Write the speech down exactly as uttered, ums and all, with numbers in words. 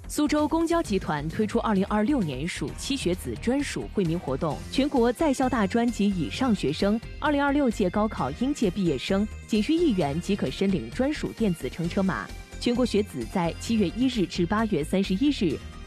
苏州公交集团推出二零二六年暑期学子专属惠民活动，全国在校大专及以上学生，二零二六届高考应届毕业生仅需一元即可申领专属电子乘车码。全国学子在七月一日至八月三十一日